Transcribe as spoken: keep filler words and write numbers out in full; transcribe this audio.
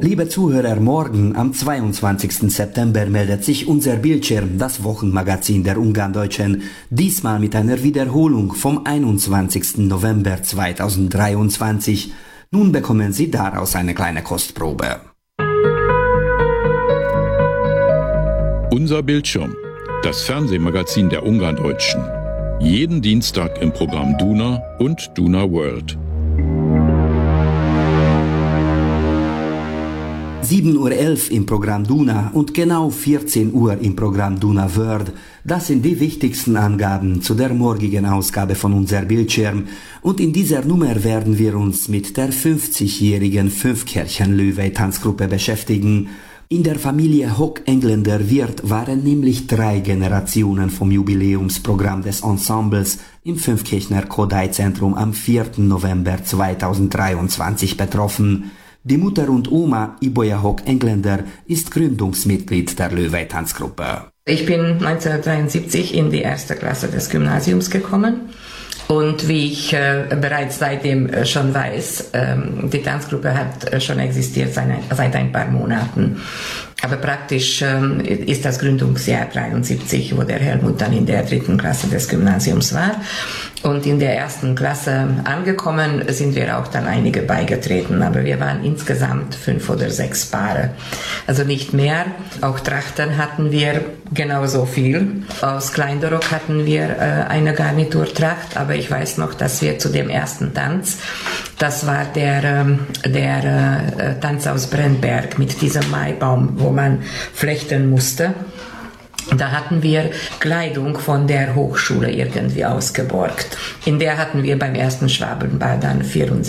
Liebe Zuhörer, morgen am zweiundzwanzigsten September meldet sich unser Bildschirm, das Wochenmagazin der Ungarndeutschen, diesmal mit einer Wiederholung vom einundzwanzigsten November zweitausenddreiundzwanzig. Nun bekommen Sie daraus eine kleine Kostprobe. Unser Bildschirm, das Fernsehmagazin der Ungarndeutschen. Jeden Dienstag im Programm Duna und Duna World. sieben Uhr elf im Programm Duna und genau vierzehn Uhr im Programm Duna World. Das sind die wichtigsten Angaben zu der morgigen Ausgabe von unser Bildschirm. Und in dieser Nummer werden wir uns mit der fünfzigjährigen Fünfkirchen-Löwe-Tanzgruppe beschäftigen. In der Familie Hock-Engländer-Wirth waren nämlich drei Generationen vom Jubiläumsprogramm des Ensembles im Fünfkirchner Kodály-Zentrum am vierten November zweitausenddreiundzwanzig betroffen. Die Mutter und Oma Iboja Hock-Engländer ist Gründungsmitglied der Löwe-Tanzgruppe. Ich bin neunzehnhundertdreiundsiebzig in die erste Klasse des Gymnasiums gekommen. Und wie ich äh, bereits seitdem äh, schon weiß, ähm, die Tanzgruppe hat äh, schon existiert seit, seit ein paar Monaten. Aber praktisch ähm, ist das Gründungsjahr dreiundsiebzig, wo der Helmut dann in der dritten Klasse des Gymnasiums war. Und in der ersten Klasse angekommen sind wir auch dann einige beigetreten. Aber wir waren insgesamt fünf oder sechs Paare. Also nicht mehr. Auch Trachten hatten wir genauso viel. Aus Kleindorok hatten wir äh, eine Garniturtracht. Aber ich weiß noch, dass wir zu dem ersten Tanz, das war der, der äh, Tanz aus Brennberg mit diesem Maibaum, wo man flechten musste. Da hatten wir Kleidung von der Hochschule irgendwie ausgeborgt. In der hatten wir beim ersten Schwabenball dann vierundsiebzig